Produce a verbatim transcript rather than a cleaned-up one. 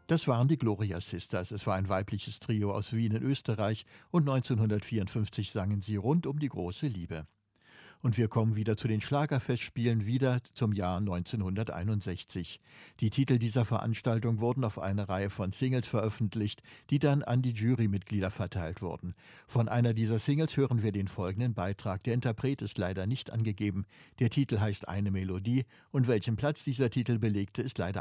Das waren die Gloria Sisters. Es war ein weibliches Trio aus Wien in Österreich und neunzehnhundertvierundfünfzig sangen sie Rund um die große Liebe. Und wir kommen wieder zu den Schlagerfestspielen, wieder zum Jahr neunzehnhunderteinundsechzig. Die Titel dieser Veranstaltung wurden auf eine Reihe von Singles veröffentlicht, die dann an die Jurymitglieder verteilt wurden. Von einer dieser Singles hören wir den folgenden Beitrag. Der Interpret ist leider nicht angegeben. Der Titel heißt Eine Melodie und welchen Platz dieser Titel belegte, ist leider